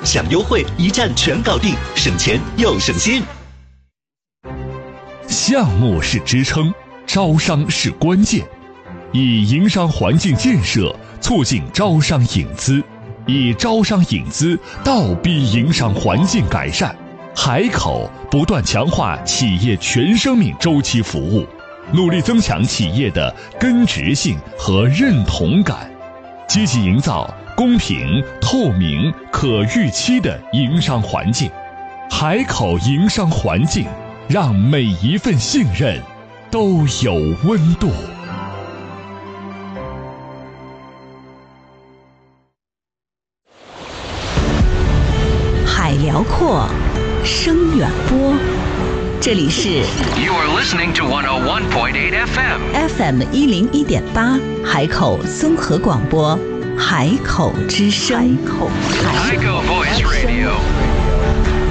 享优惠，一站全搞定，省钱又省心。 项目是支撑，招商是关键。以营商环境建设促进招商引资，以招商引资倒逼营商环境改善。海口不断强化企业全生命周期服务，努力增强企业的根植性和认同感，积极营造公平、透明、可预期的营商环境。海口营商环境，让每一份信任都有温度。 海辽阔，声远播，这里是 You are listening to 101.8 FM 101.8海口综合广播，海口之声。 海口 Voice